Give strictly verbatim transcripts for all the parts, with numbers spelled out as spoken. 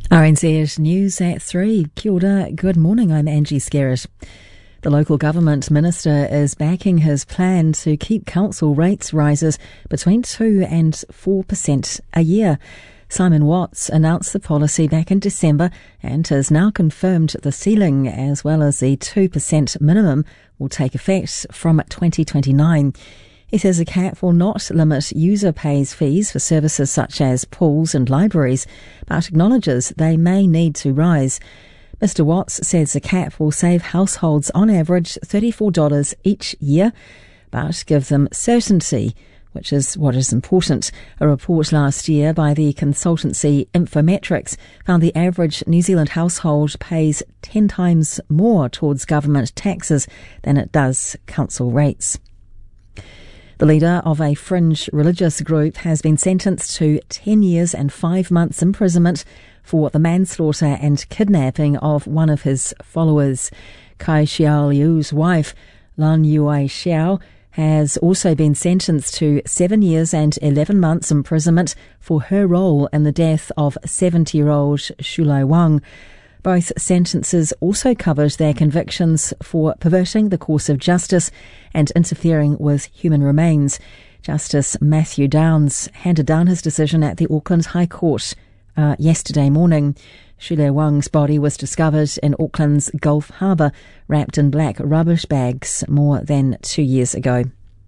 R N Z News at three. Kia ora, good morning, I'm Angie Skerritt. The local government minister is backing his plan to keep council rates rises between two and four percent a year. Simon Watts announced the policy back in December and has now confirmed the ceiling as well as the two percent minimum will take effect from twenty twenty-nine. He says the cap will not limit user pays fees for services such as pools and libraries, but acknowledges they may need to rise. Mister Watts says the cap will save households on average thirty-four dollars each year, but give them certainty, which is what is important. A report last year by the consultancy Infometrics found the average New Zealand household pays ten times more towards government taxes than it does council rates. The leader of a fringe religious group has been sentenced to ten years and five months imprisonment for the manslaughter and kidnapping of one of his followers. Kai Xiaoliu's wife, Lan Yue Xiao, has also been sentenced to seven years and eleven months imprisonment for her role in the death of seventy-year-old Shulai Wang. Both sentences also covered their convictions for perverting the course of justice and interfering with human remains. Justice Matthew Downs handed down his decision at the Auckland High Court uh, yesterday morning. Shulai Wang's body was discovered in Auckland's Gulf Harbour, wrapped in black rubbish bags more than two years ago.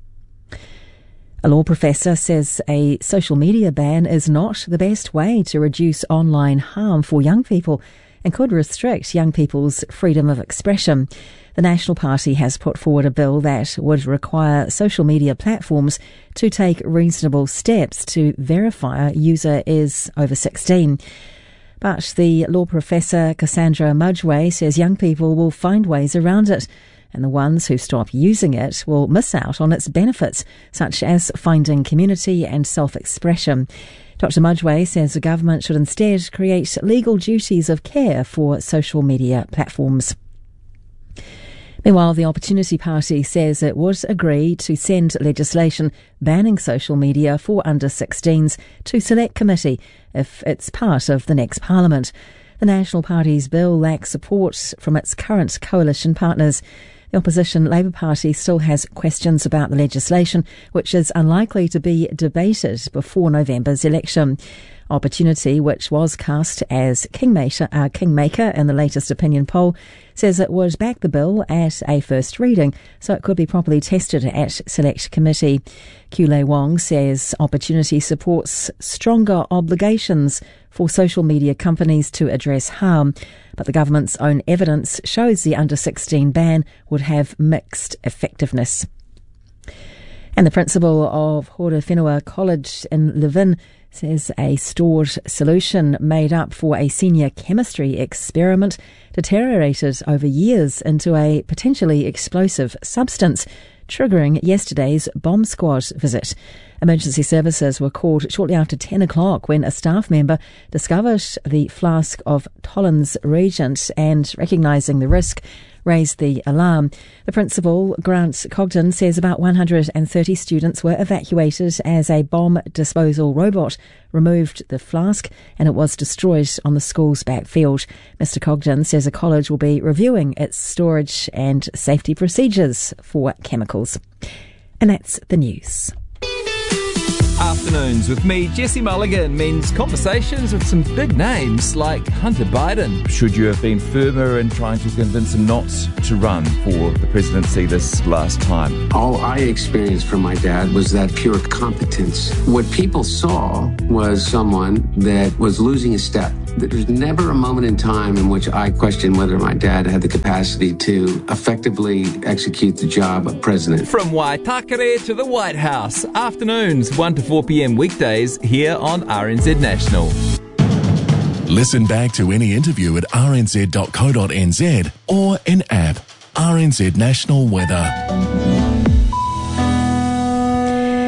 A law professor says a social media ban is not the best way to reduce online harm for young people and could restrict young people's freedom of expression. The National Party has put forward a bill that would require social media platforms to take reasonable steps to verify a user is over sixteen. But the law professor Cassandra Mudgway says young people will find ways around it, and the ones who stop using it will miss out on its benefits, such as finding community and self-expression. Doctor Mudgway says the government should instead create legal duties of care for social media platforms. Meanwhile, the Opportunity Party says it would agree to send legislation banning social media for under sixteens to Select Committee if it's part of the next Parliament. The National Party's bill lacks support from its current coalition partners. The opposition Labour Party still has questions about the legislation, which is unlikely to be debated before November's election. Opportunity, which was cast as kingmaker, uh, kingmaker in the latest opinion poll, says it would back the bill at a first reading, so it could be properly tested at Select Committee. Kulei Wong says Opportunity supports stronger obligations for social media companies to address harm, but the government's own evidence shows the under sixteen ban would have mixed effectiveness. And the principal of Hora Whenua College in Levin says a stored solution made up for a senior chemistry experiment deteriorated over years into a potentially explosive substance, triggering yesterday's bomb squad visit. Emergency services were called shortly after ten o'clock when a staff member discovered the flask of Tollens reagent and, recognising the risk, raised the alarm. The principal, Grant Cogden, says about one hundred thirty students were evacuated as a bomb disposal robot removed the flask and it was destroyed on the school's backfield. Mister Cogden says the college will be reviewing its storage and safety procedures for chemicals. And that's the news. Afternoons with me, Jesse Mulligan, means conversations with some big names like Hunter Biden. Should you have been firmer in trying to convince him not to run for the presidency this last time? All I experienced from my dad was that pure competence. What people saw was someone that was losing a step. There's never a moment in time in which I questioned whether my dad had the capacity to effectively execute the job of president. From Waitakere to the White House, afternoons one to four p.m. weekdays here on R N Z National. Listen back to any interview at r n z dot co dot n z or in app R N Z National Weather.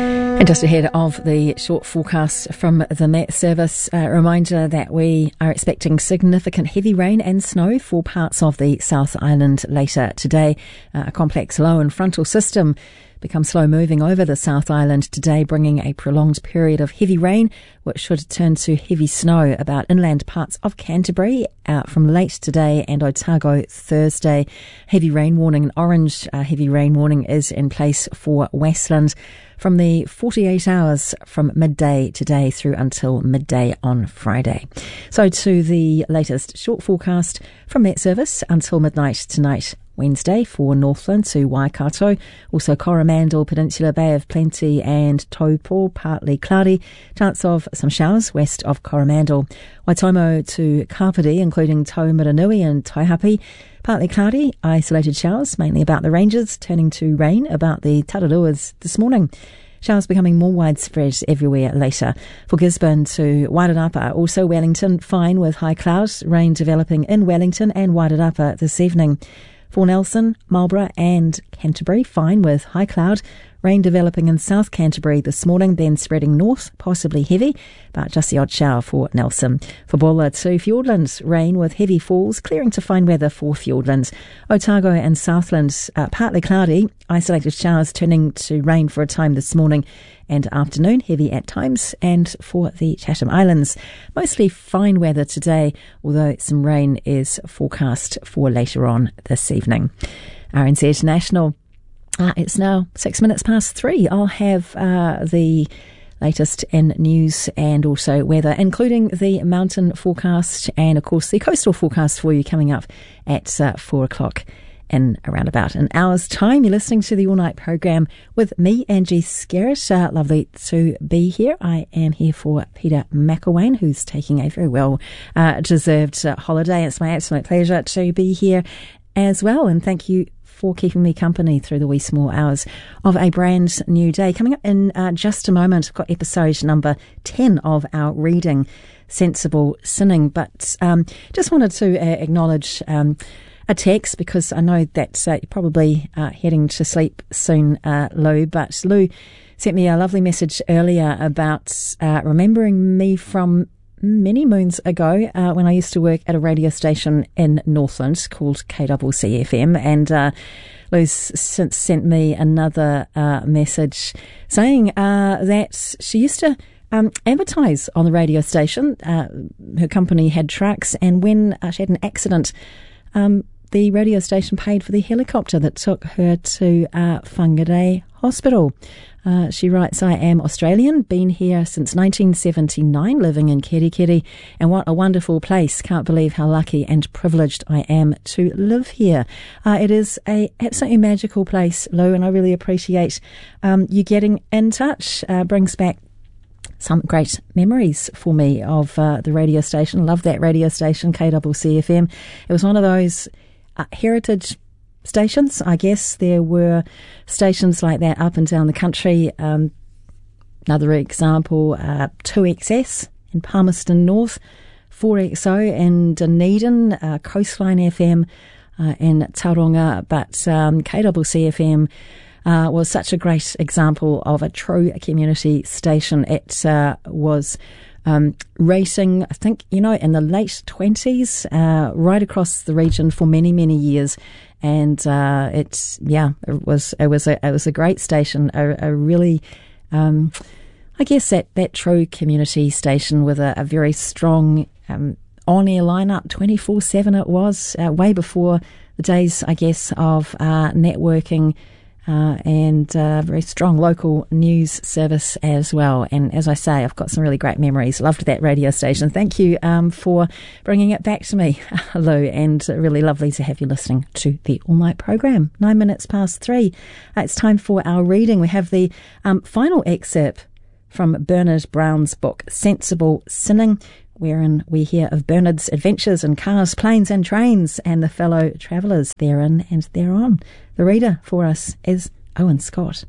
And just ahead of the short forecast from the Met Service, a reminder that we are expecting significant heavy rain and snow for parts of the South Island later today. Uh, a complex low and frontal system becomes slow moving over the South Island today, bringing a prolonged period of heavy rain, which should turn to heavy snow about inland parts of Canterbury uh, from late today and Otago Thursday. Heavy rain warning, an orange uh, heavy rain warning is in place for Westland from the forty-eight hours from midday today through until midday on Friday. So to the latest short forecast from Met Service until midnight tonight, Wednesday, for Northland to Waikato, also Coromandel, Peninsula, Bay of Plenty and Taupo, partly cloudy, chance of some showers west of Coromandel. Waitomo to Kapiti, including Taumaranui and Taihape, partly cloudy, isolated showers, mainly about the ranges, turning to rain about the Tararuas this morning. Showers becoming more widespread everywhere later. For Gisborne to Wairarapa, also Wellington, fine with high clouds, rain developing in Wellington and Wairarapa this evening. For Nelson, Marlborough and Canterbury, fine with high cloud. Rain developing in South Canterbury this morning, then spreading north, possibly heavy, but just the odd shower for Nelson. For Bulla to Fiordlands, rain with heavy falls, clearing to fine weather for Fiordlands. Otago and Southlands, uh, partly cloudy, isolated showers turning to rain for a time this morning and afternoon, heavy at times. And for the Chatham Islands, mostly fine weather today, although some rain is forecast for later on this evening. R N Z National. Uh, it's now six minutes past three. I'll have uh, the latest in news and also weather, including the mountain forecast and, of course, the coastal forecast for you coming up at uh, four o'clock in around about an hour's time. You're listening to the All Night program with me, Angie Skerritt. Uh, lovely to be here. I am here for Peter McElwain, who's taking a very well uh, deserved uh, holiday. It's my absolute pleasure to be here as well, and thank you for keeping me company through the wee small hours of a brand new day. Coming up in uh, just a moment, I've got episode number ten of our reading, Sensible Sinning. But um, just wanted to uh, acknowledge um, a text, because I know that uh, you're probably uh, heading to sleep soon, uh, Lou. But Lou sent me a lovely message earlier about uh, remembering me from many moons ago uh, when I used to work at a radio station in Northland called K C C F M, and uh, Lou's since sent me another uh, message saying uh, that she used to um, advertise on the radio station. Uh, her company had trucks, and when uh, she had an accident, um, the radio station paid for the helicopter that took her to uh, Whangarei Hospital. Uh, she writes, I am Australian, been here since nineteen seventy-nine, living in Kerikeri, and what a wonderful place. Can't believe how lucky and privileged I am to live here. Uh, it is a absolutely magical place, Lou, and I really appreciate um, you getting in touch. Uh, brings back some great memories for me of uh, the radio station. Love that radio station, K C C F M. It was one of those uh, heritage stations. I guess there were stations like that up and down the country. Um, another example, uh, two X S in Palmerston North, four X O in Dunedin, uh, Coastline F M uh, in Tauranga. But um, K C C F M uh, was such a great example of a true community station. It uh, was Um, racing, I think, you know, in the late twenties, uh, right across the region for many, many years. And, uh, it's, yeah, it was, it was a, it was a great station, a, a really, um, I guess that, that true community station with a, a very strong, um, on-air lineup, twenty-four seven it was, uh, way before the days, I guess, of, uh, networking, Uh, and uh, very strong local news service as well. And as I say, I've got some really great memories. Loved that radio station. Thank you um, for bringing it back to me, Lou, and really lovely to have you listening to the All Night program. Nine minutes past three. Uh, it's time for our reading. We have the um, final excerpt from Bernard Brown's book, Sensible Sinning, wherein we hear of Bernard's adventures in cars, planes and trains and the fellow travellers therein and thereon. The reader for us is Owen Scott.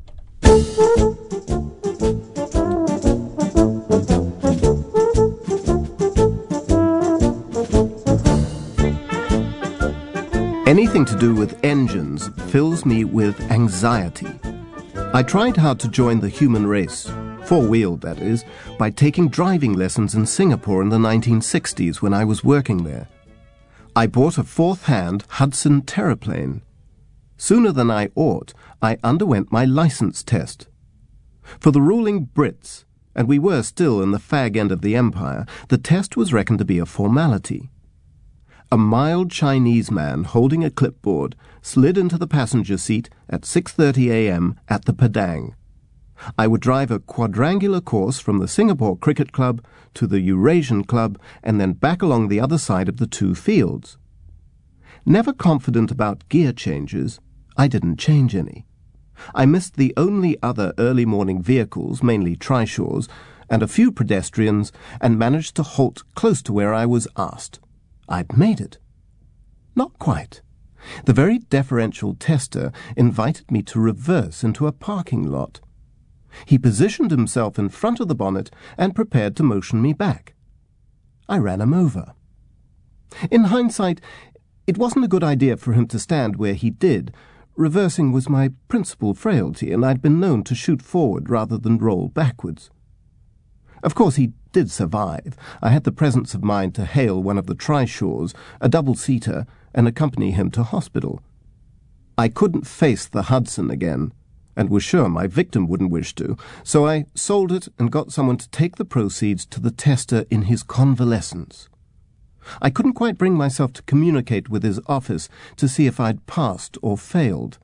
Anything to do with engines fills me with anxiety. I tried hard to join the human race, four-wheeled that is, by taking driving lessons in Singapore in the nineteen sixties when I was working there. I bought a fourth-hand Hudson Terraplane. Sooner than I ought, I underwent my license test. For the ruling Brits, and we were still in the fag end of the empire, the test was reckoned to be a formality. A mild Chinese man holding a clipboard slid into the passenger seat at six thirty a m at the Padang. I would drive a quadrangular course from the Singapore Cricket Club to the Eurasian Club and then back along the other side of the two fields. Never confident about gear changes, I didn't change any. I missed the only other early morning vehicles, mainly trishaws, and a few pedestrians, and managed to halt close to where I was asked. I'd made it. Not quite. The very deferential tester invited me to reverse into a parking lot. He positioned himself in front of the bonnet and prepared to motion me back. I ran him over. In hindsight, it wasn't a good idea for him to stand where he did. Reversing was my principal frailty, and I'd been known to shoot forward rather than roll backwards. Of course, he did survive. I had the presence of mind to hail one of the trishaws, a double-seater, and accompany him to hospital. I couldn't face the Hudson again, and was sure my victim wouldn't wish to, so I sold it and got someone to take the proceeds to the tester in his convalescence. I couldn't quite bring myself to communicate with his office to see if I'd passed or failed.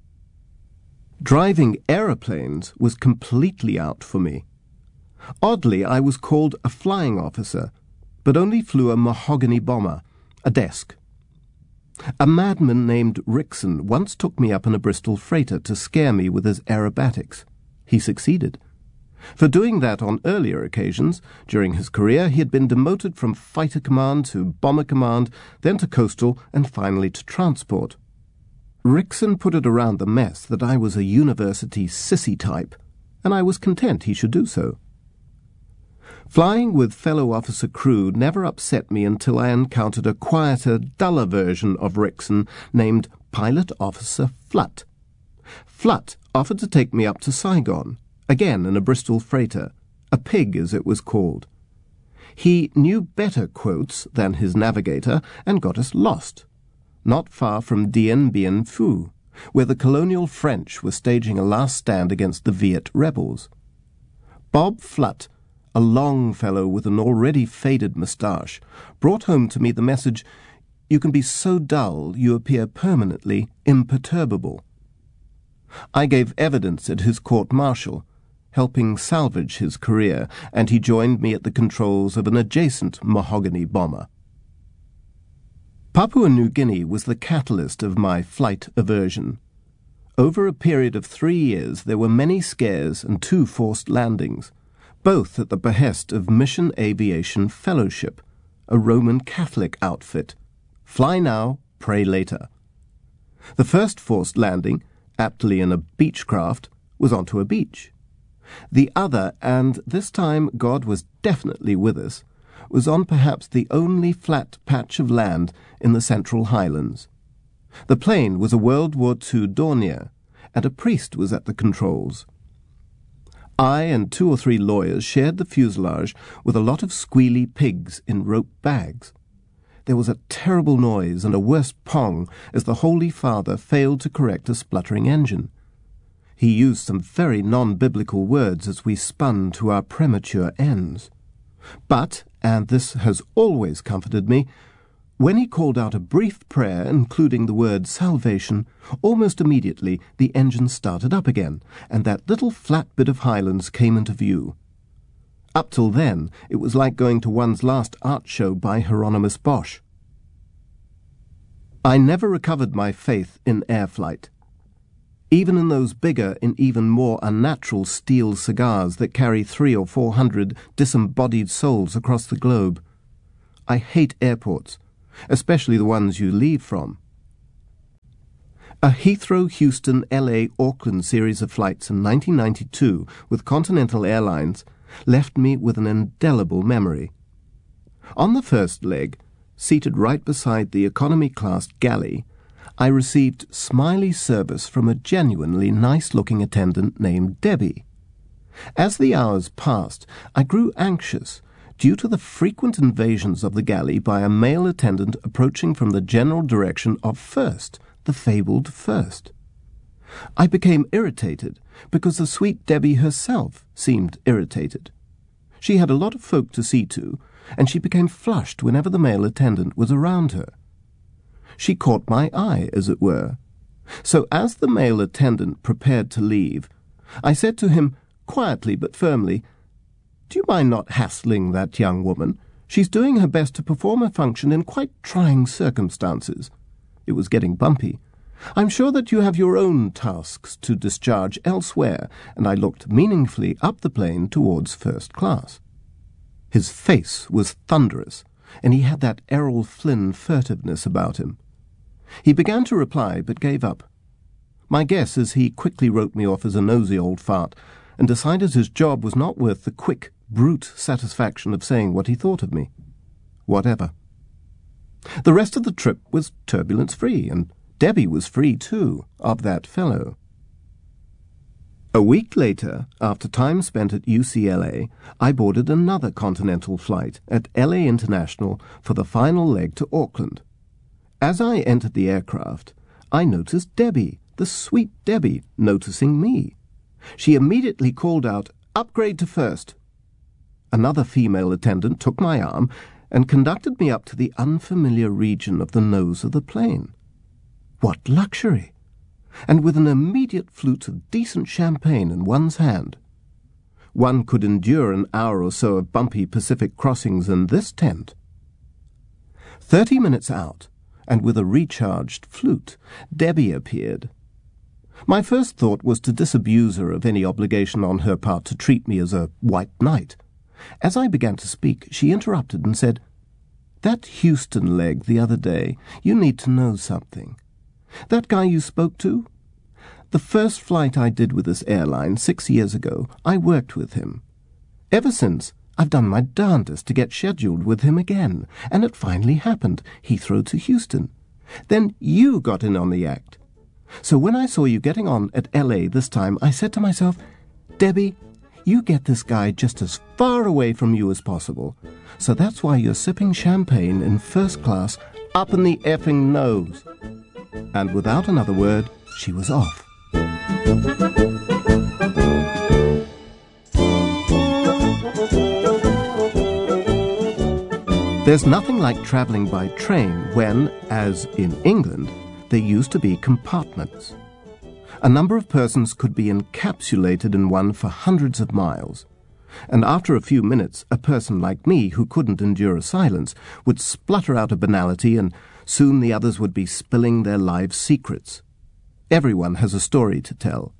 Driving aeroplanes was completely out for me. Oddly, I was called a flying officer, but only flew a mahogany bomber, a desk. A madman named Rickson once took me up in a Bristol freighter to scare me with his aerobatics. He succeeded. For doing that on earlier occasions, during his career, he had been demoted from fighter command to bomber command, then to coastal, and finally to transport. Rickson put it around the mess that I was a university sissy type, and I was content he should do so. Flying with fellow officer crew never upset me until I encountered a quieter, duller version of Rickson named Pilot Officer Flutt. Flutt offered to take me up to Saigon, again in a Bristol freighter, a pig as it was called. He knew better quotes than his navigator and got us lost, not far from Dien Bien Phu, where the colonial French were staging a last stand against the Viet rebels. Bob Flutt, a long fellow with an already faded moustache, brought home to me the message, "You can be so dull you appear permanently imperturbable." I gave evidence at his court-martial, helping salvage his career, and he joined me at the controls of an adjacent mahogany bomber. Papua New Guinea was the catalyst of my flight aversion. Over a period of three years there were many scares and two forced landings, both at the behest of Mission Aviation Fellowship, a Roman Catholic outfit. Fly now, pray later. The first forced landing, aptly in a beechcraft, was onto a beach. The other, and this time God was definitely with us, was on perhaps the only flat patch of land in the Central Highlands. The plane was a World War Two Dornier, and a priest was at the controls. I and two or three lawyers shared the fuselage with a lot of squealy pigs in rope bags. There was a terrible noise and a worse pong as the Holy Father failed to correct a spluttering engine. He used some very non-biblical words as we spun to our premature ends. But, and this has always comforted me, when he called out a brief prayer including the word salvation, almost immediately the engine started up again, and that little flat bit of highlands came into view. Up till then, it was like going to one's last art show by Hieronymus Bosch. I never recovered my faith in air flight. Even in those bigger and even more unnatural steel cigars that carry three or four hundred disembodied souls across the globe. I hate airports, especially the ones you leave from. A Heathrow, Houston, L A, Auckland series of flights in nineteen ninety-two with Continental Airlines left me with an indelible memory. On the first leg, seated right beside the economy-class galley, I received smiley service from a genuinely nice-looking attendant named Debbie. As the hours passed, I grew anxious due to the frequent invasions of the galley by a male attendant approaching from the general direction of First, the fabled First. I became irritated because the sweet Debbie herself seemed irritated. She had a lot of folk to see to, and she became flushed whenever the male attendant was around her. She caught my eye, as it were. So as the male attendant prepared to leave, I said to him, quietly but firmly, "Do you mind not hassling that young woman? She's doing her best to perform her function in quite trying circumstances." It was getting bumpy. "I'm sure that you have your own tasks to discharge elsewhere," and I looked meaningfully up the plane towards first class. His face was thunderous, and he had that Errol Flynn furtiveness about him. He began to reply, but gave up. My guess is he quickly wrote me off as a nosy old fart, and decided his job was not worth the quick, brute satisfaction of saying what he thought of me. Whatever. The rest of the trip was turbulence-free, and Debbie was free, too, of that fellow. A week later, after time spent at U C L A, I boarded another continental flight at L A International for the final leg to Auckland. As I entered the aircraft, I noticed Debbie, the sweet Debbie, noticing me. She immediately called out, "Upgrade to first." Another female attendant took my arm and conducted me up to the unfamiliar region of the nose of the plane. What luxury! And with an immediate flute of decent champagne in one's hand. One could endure an hour or so of bumpy Pacific crossings in this tent. Thirty minutes out, and with a recharged flute, Debbie appeared. My first thought was to disabuse her of any obligation on her part to treat me as a white knight. As I began to speak, she interrupted and said, "That Houston leg the other day, you need to know something. That guy you spoke to? The first flight I did with this airline six years ago, I worked with him. Ever since, I've done my darndest to get scheduled with him again, and it finally happened, Heathrow to Houston. Then you got in on the act. So when I saw you getting on at L A this time, I said to myself, Debbie, you get this guy just as far away from you as possible. So that's why you're sipping champagne in first class up in the effing nose." And without another word, she was off. There's nothing like travelling by train when, as in England, there used to be compartments. A number of persons could be encapsulated in one for hundreds of miles, and after a few minutes a person like me who couldn't endure a silence would splutter out a banality, and soon the others would be spilling their lives' secrets. Everyone has a story to tell.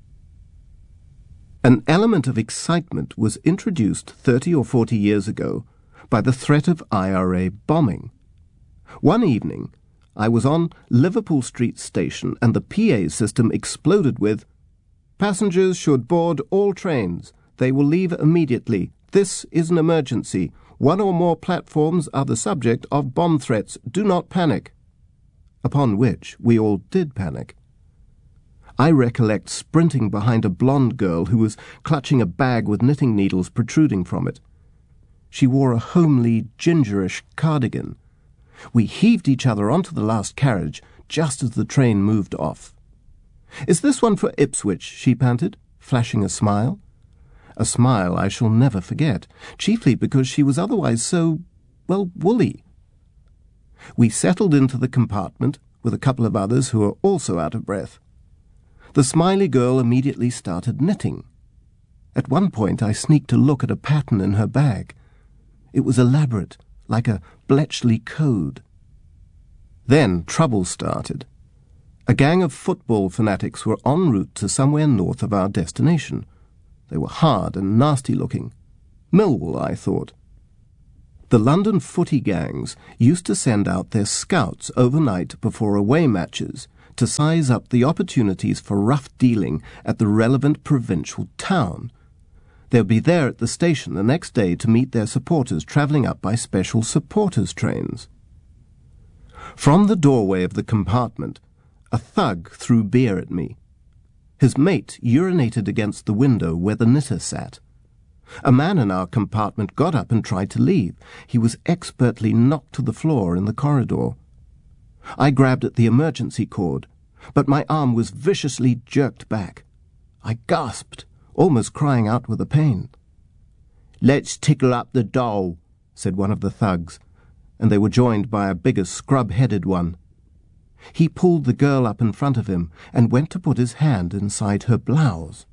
An element of excitement was introduced thirty or forty years ago by the threat of I R A bombing. One evening, I was on Liverpool Street Station and the P A system exploded with, "Passengers should board all trains. They will leave immediately. This is an emergency. One or more platforms are the subject of bomb threats. Do not panic." Upon which we all did panic. I recollect sprinting behind a blonde girl who was clutching a bag with knitting needles protruding from it. She wore a homely, gingerish cardigan. We heaved each other onto the last carriage just as the train moved off. "Is this one for Ipswich?" she panted, flashing a smile. A smile I shall never forget, chiefly because she was otherwise so, well, woolly. We settled into the compartment with a couple of others who were also out of breath. The smiley girl immediately started knitting. At one point I sneaked a look at a pattern in her bag. It was elaborate, like a Bletchley code. Then trouble started. A gang of football fanatics were en route to somewhere north of our destination. They were hard and nasty-looking. Millwall, I thought. The London footy gangs used to send out their scouts overnight before away matches to size up the opportunities for rough dealing at the relevant provincial town. They'll be there at the station the next day to meet their supporters travelling up by special supporters trains. From the doorway of the compartment, a thug threw beer at me. His mate urinated against the window where the knitter sat. A man in our compartment got up and tried to leave. He was expertly knocked to the floor in the corridor. I grabbed at the emergency cord, but my arm was viciously jerked back. I gasped, almost crying out with the pain. "Let's tickle up the doll," said one of the thugs, and they were joined by a bigger scrub-headed one. He pulled the girl up in front of him and went to put his hand inside her blouse.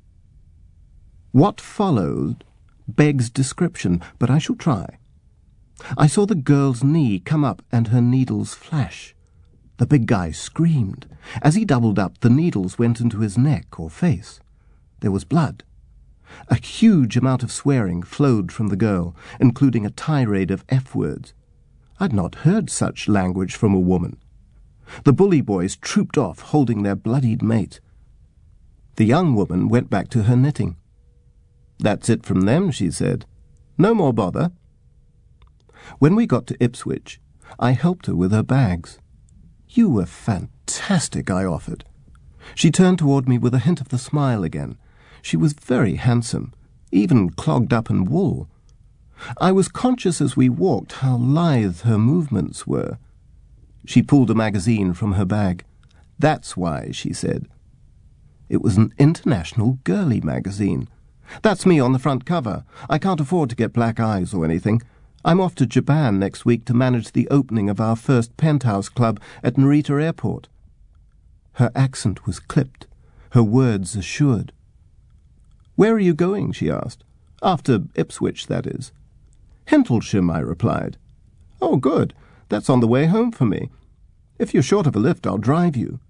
What followed begs description, but I shall try. I saw the girl's knee come up and her needles flash. The big guy screamed. As he doubled up, the needles went into his neck or face. There was blood. A huge amount of swearing flowed from the girl, including a tirade of F-words. I'd not heard such language from a woman. The bully boys trooped off, holding their bloodied mate. The young woman went back to her knitting. "That's it from them," she said. "No more bother." When we got to Ipswich, I helped her with her bags. "You were fantastic," I offered. She turned toward me with a hint of the smile again. She was very handsome, even clogged up in wool. I was conscious as we walked how lithe her movements were. She pulled a magazine from her bag. "That's why," she said. It was an international girly magazine. "That's me on the front cover. I can't afford to get black eyes or anything. I'm off to Japan next week to manage the opening of our first penthouse club at Narita Airport." Her accent was clipped, her words assured. "Where are you going?" she asked. "After Ipswich, that is." "Hentlesham," I replied. "Oh, good. That's on the way home for me. If you're short of a lift, I'll drive you."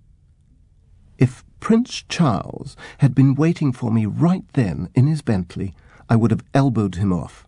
If Prince Charles had been waiting for me right then in his Bentley, I would have elbowed him off.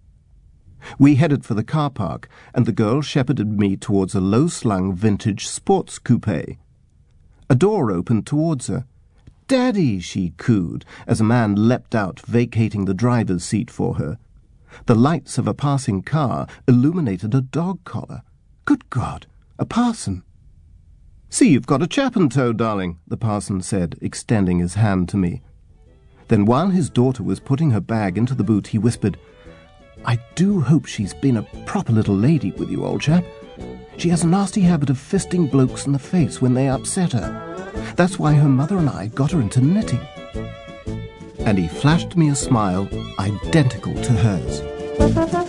We headed for the car park, and the girl shepherded me towards a low-slung vintage sports coupe. A door opened towards her. "Daddy!" she cooed, as a man leapt out, vacating the driver's seat for her. The lights of a passing car illuminated a dog collar. Good God, a parson! "See, you've got a chap in tow, darling," the parson said, extending his hand to me. Then while his daughter was putting her bag into the boot, he whispered, "I do hope she's been a proper little lady with you, old chap. She has a nasty habit of fisting blokes in the face when they upset her. That's why her mother and I got her into knitting." And he flashed me a smile identical to hers.